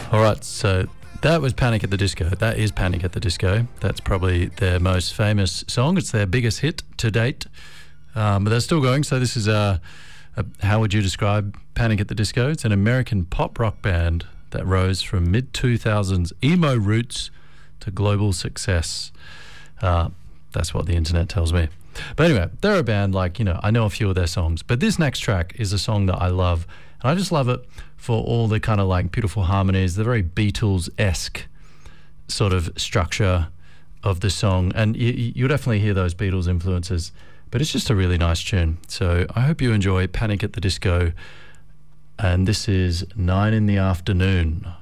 All right, so that was Panic at the Disco. That is Panic at the Disco. That's probably their most famous song. It's their biggest hit to date, but they're still going. So this is how would you describe Panic at the Disco? It's an American pop rock band that rose from mid-2000s emo roots to global success. That's what the internet tells me. But anyway, they're a band I know a few of their songs, but this next track is a song that I love, and I just love it for all the kind of beautiful harmonies, the very Beatles-esque sort of structure of the song, and you'll definitely hear those Beatles influences, but it's just a really nice tune. So I hope you enjoy Panic at the Disco, and this is 9 in the Afternoon.